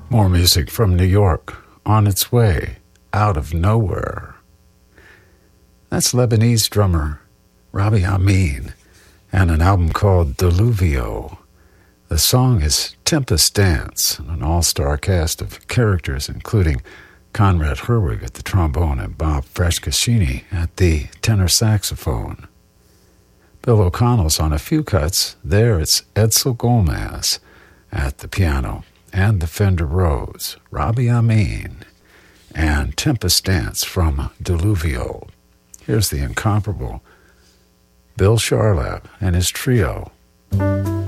More music from New York, on its way, out of nowhere. That's Lebanese drummer Rabbi Amin, and an album called Deluvio. The song is Tempest Dance, an all-star cast of characters including Conrad Herwig at the trombone and Bob Freshcassini at the tenor saxophone. Bill O'Connell's on a few cuts. There it's Edsel Gomez at the piano and the Fender Rhodes, Rabbi Amin, and Tempest Dance from Deluvio. Here's the incomparable Bill Charlap and his trio.